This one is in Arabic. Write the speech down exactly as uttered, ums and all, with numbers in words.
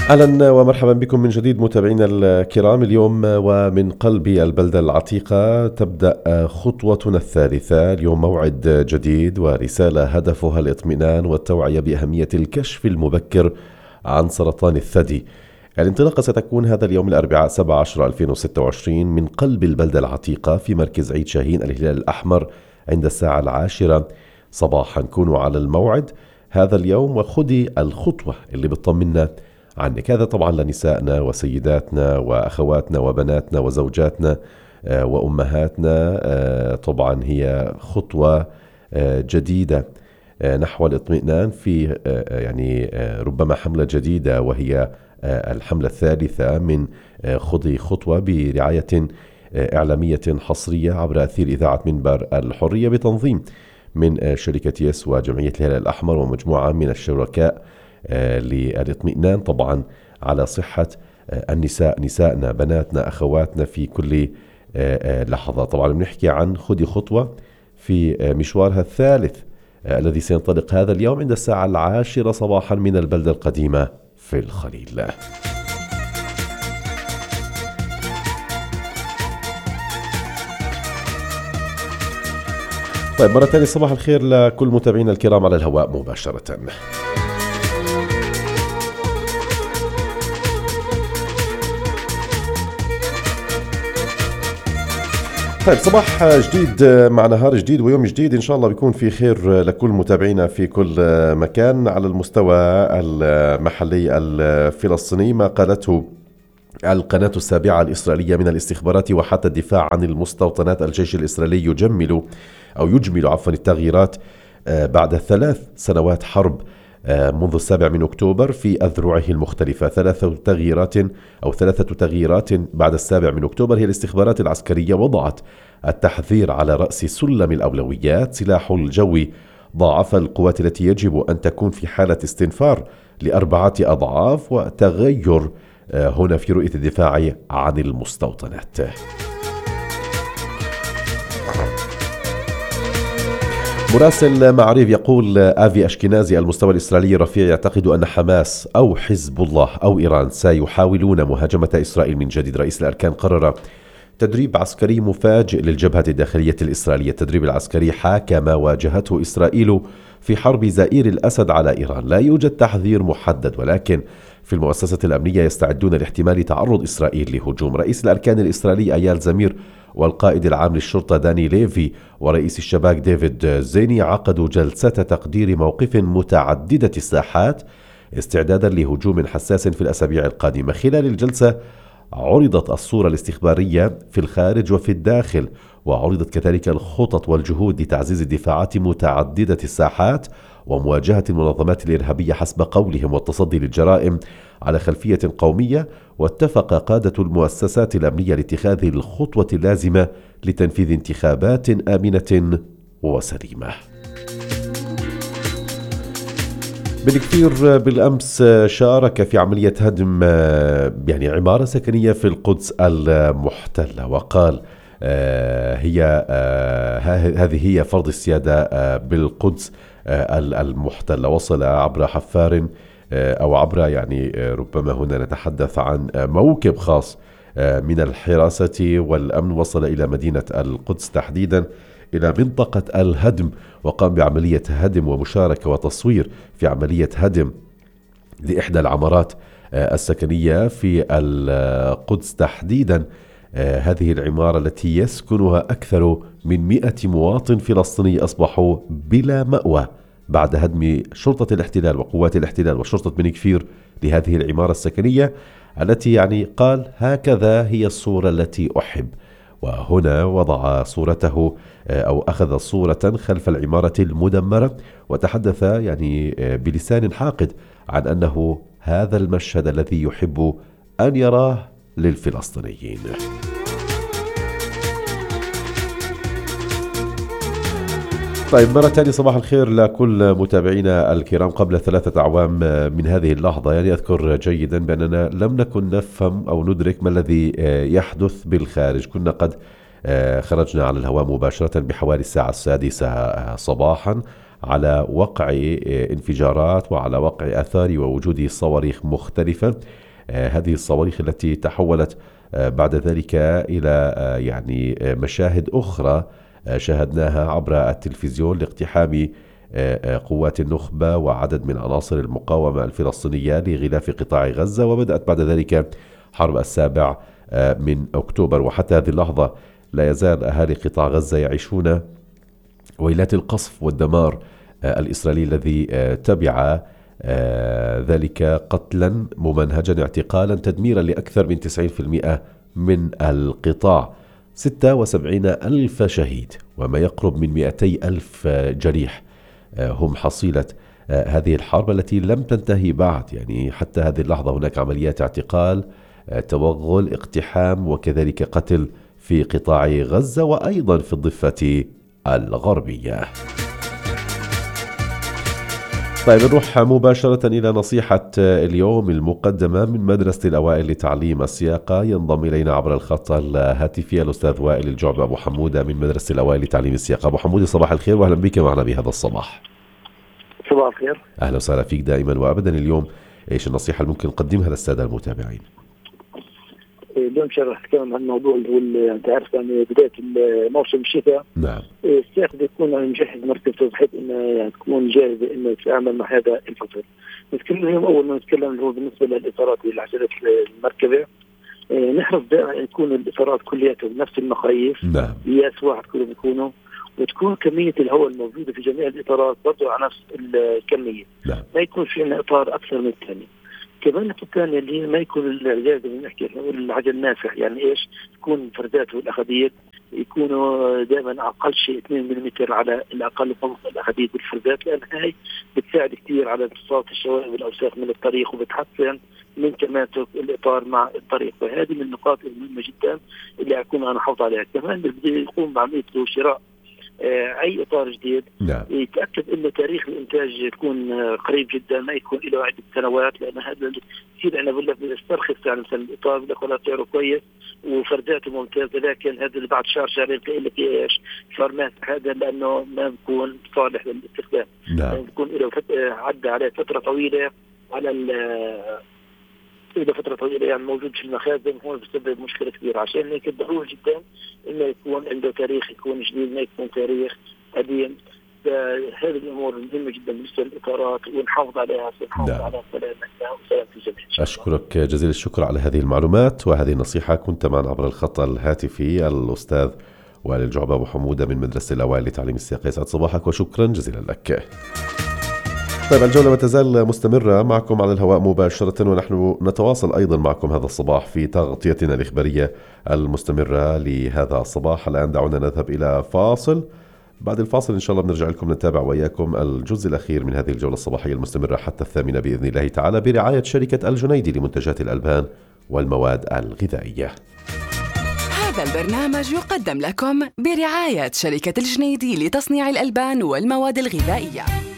أهلا ومرحبا بكم من جديد متابعينا الكرام. اليوم ومن قلب البلدة العتيقة تبدأ خطوتنا الثالثة. اليوم موعد جديد ورسالة هدفها الاطمئنان والتوعية بأهمية الكشف المبكر عن سرطان الثدي. الانطلاقة ستكون هذا اليوم الأربعاء سبعة عشر ألفين وستة وعشرين من قلب البلدة العتيقة في مركز عيد شاهين الهلال الأحمر عند الساعة العاشرة صباحا. كونوا على الموعد هذا اليوم وخذي الخطوة اللي بتطمنا عنك. هذا طبعا لنسائنا وسيداتنا وأخواتنا وبناتنا وزوجاتنا وأمهاتنا. طبعا هي خطوة جديدة نحو الاطمئنان في يعني ربما حملة جديدة، وهي الحملة الثالثة من خذي خطوة برعاية إعلامية حصرية عبر أثير إذاعة منبر الحرية بتنظيم من شركة يس وجمعية الهلال الأحمر ومجموعة من الشركاء للاطمئنان طبعا على صحة النساء، نسائنا، بناتنا، أخواتنا في كل لحظة. طبعا بنحكي عن خذي خطوة في مشوارها الثالث الذي سينطلق هذا اليوم عند الساعة العاشرة صباحا من البلدة القديمة في الخليل. طيب مرة ثانية صباح الخير لكل متابعينا الكرام على الهواء مباشرة. طيب صباح جديد مع نهار جديد ويوم جديد، إن شاء الله بيكون في خير لكل متابعينا في كل مكان. على المستوى المحلي الفلسطيني، ما قالته القناة السابعة الإسرائيلية من الاستخبارات وحتى الدفاع عن المستوطنات، الجيش الإسرائيلي يجمل أو يجمل عفوا التغييرات بعد ثلاث سنوات حرب منذ السابع من أكتوبر في أذرعه المختلفة. ثلاثة تغييرات أو ثلاثة تغييرات بعد السابع من أكتوبر. هي الاستخبارات العسكرية وضعت التحذير على رأس سلم الأولويات. سلاح الجو ضاعف القوات التي يجب أن تكون في حالة استنفار لأربعة أضعاف، وتغير هنا في رؤية الدفاع عن المستوطنات. مراسل معريف يقول آفي أشكنازي المستوى الإسرائيلي رفيع، يعتقد أن حماس أو حزب الله أو إيران سيحاولون مهاجمة إسرائيل من جديد. رئيس الأركان قرر تدريب عسكري مفاجئ للجبهة الداخلية الإسرائيلية. التدريب العسكري حاكى ما واجهته إسرائيل في حرب زائير الأسد على إيران. لا يوجد تحذير محدد، ولكن في المؤسسة الأمنية يستعدون لاحتمال تعرض إسرائيل لهجوم. رئيس الأركان الإسرائيلي أيال زمير والقائد العام للشرطة داني ليفي ورئيس الشباك ديفيد زيني عقدوا جلسة تقدير موقف متعددة الساحات استعدادا لهجوم حساس في الأسابيع القادمة. خلال الجلسة عرضت الصورة الاستخبارية في الخارج وفي الداخل، وعرضت كذلك الخطط والجهود لتعزيز الدفاعات متعددة الساحات ومواجهة المنظمات الإرهابية حسب قولهم والتصدي للجرائم على خلفية قومية. واتفق قادة المؤسسات الأمنية لاتخاذ الخطوة اللازمة لتنفيذ انتخابات آمنة وسليمة. بن كفير بالأمس شارك في عملية هدم يعني عمارة سكنية في القدس المحتلة، وقال هي هذه هي فرض السيادة بالقدس المحتلة. وصل عبر حفار أو عبر يعني ربما هنا نتحدث عن موكب خاص من الحراسة والأمن، وصل إلى مدينة القدس تحديدا إلى منطقة الهدم، وقام بعملية هدم ومشاركة وتصوير في عملية هدم لإحدى العمارات السكنية في القدس تحديدا. هذه العمارة التي يسكنها أكثر من مئة مواطن فلسطيني أصبحوا بلا مأوى بعد هدم شرطة الاحتلال وقوات الاحتلال وشرطة بن كفير لهذه العمارة السكنية التي يعني قال هكذا هي الصورة التي أحب. وهنا وضع صورته أو أخذ صورة خلف العمارة المدمرة، وتحدث يعني بلسان حاقد عن أنه هذا المشهد الذي يحب أن يراه للفلسطينيين. طيب مرة تانية صباح الخير لكل متابعينا الكرام. قبل ثلاثة أعوام من هذه اللحظة يعني أذكر جيدا بأننا لم نكن نفهم أو ندرك ما الذي يحدث بالخارج. كنا قد خرجنا على الهواء مباشرة بحوالي الساعة السادسة صباحا على وقع انفجارات وعلى وقع آثار ووجود صواريخ مختلفة. هذه الصواريخ التي تحولت بعد ذلك إلى يعني مشاهد أخرى شاهدناها عبر التلفزيون لاقتحام قوات النخبة وعدد من عناصر المقاومة الفلسطينية لغلاف قطاع غزة، وبدأت بعد ذلك حرب السابع من أكتوبر. وحتى هذه اللحظة لا يزال أهالي قطاع غزة يعيشون ويلات القصف والدمار الإسرائيلي الذي تبع ذلك قتلا ممنهجا، اعتقالا، تدميرا لأكثر من تسعين بالمئة من القطاع، ستة وسبعين ألف شهيد وما يقرب من مئتي ألف جريح هم حصيلة هذه الحرب التي لم تنتهي بعد. يعني حتى هذه اللحظة هناك عمليات اعتقال، توغل، اقتحام وكذلك قتل في قطاع غزة وأيضا في الضفة الغربية. طيب نروح مباشرة إلى نصيحة اليوم المقدمة من مدرسة الأوائل لتعليم السياقة. ينضم إلينا عبر الخط الهاتفي الأستاذ وائل الجعبة أبو حمودة من مدرسة الأوائل لتعليم السياقة. أبو حمودة صباح الخير وأهلا بك معنا بهذا الصباح. صباح الخير. أهلا وسهلا فيك دائما وأبدا. اليوم إيش النصيحة اللي ممكن نقدمها للسادة المتابعين؟ اليوم رح نتكلم عن الموضوع اللي هو انت عارف يعني بدايه موسم الشتاء. نعم. السائق بيكون مجهز مركبته بحيث انه يعني تكون جاهزه انه تتعامل مع هذا الفصل. نتكلم اليوم اول ما نتكلم اللي هو بالنسبه للاطارات لعجله المركبه. نحرص دائما يكون الاطارات كلياتها بنفس المقاييس. نعم. قياس واحد كلهم بيكونوا، وتكون كميه الهواء الموجوده في جميع الاطارات برضه على نفس الكميه. نعم. ما يكون في عندنا اطار اكثر من الثاني. كمان الثانية اللي ما يكون العجاز اللي نحكي العجل نافع، يعني ايش؟ تكون فرداته الاخديد يكونوا دائما اقل شيء اثنين ملم على الاقل فوق الاخديد والفردات، لان هاي بتساعد كثير على امتصاص الشوائب والاوساخ من الطريق وبتحسن من تماسك الاطار مع الطريق. وهذه من النقاط المهمه جدا اللي اكون انا احافظ عليها. كمان بده يقوم بعمليه شراء اي اطار جديد. نعم. يتاكد انه تاريخ الانتاج يكون قريب جدا، ما يكون له عده سنوات، لان هذا كثير انا بقول لك بسترخص يعني مثلا الاطار بقول لك والله سعره كويس وفرداته ممتازه، لكن هذا اللي بعد شهر شهرين تلاقي لك ايش صار ماسح، هذا لانه ما بيكون صالح للاستخدام. نعم. يعني بيكون له عدى عليه فتره طويله على إذا فترة طويلة يعني موجود في المخازن، هو بيسبب مشكلة كبيرة. عشان هيك ضروري جدا إنه يكون عنده تاريخ يكون جديد، ما يكون تاريخ قديم. فهذه الأمور مهمة جدا بالنسبة للإطارات ونحافظ عليها ونحافظ نعم. على سلامتنا وسلامة الجميع. أشكرك جزيل الشكر على هذه المعلومات وهذه النصيحة. كنت معنا عبر الخط الهاتفي الأستاذ وائل الجعبة أبو حمودة من مدرسة الأوائل لتعليم السياقة. يسعد صباحك وشكرا جزيلا لك. طيب الجولة ما تزال مستمرة معكم على الهواء مباشرة، ونحن نتواصل أيضا معكم هذا الصباح في تغطيتنا الإخبارية المستمرة لهذا الصباح. الآن دعونا نذهب إلى فاصل. بعد الفاصل إن شاء الله بنرجع لكم نتابع وإياكم الجزء الأخير من هذه الجولة الصباحية المستمرة حتى الثامنة بإذن الله تعالى، برعاية شركة الجنيدي لمنتجات الألبان والمواد الغذائية. هذا البرنامج يقدم لكم برعاية شركة الجنيدي لتصنيع الألبان والمواد الغذائية.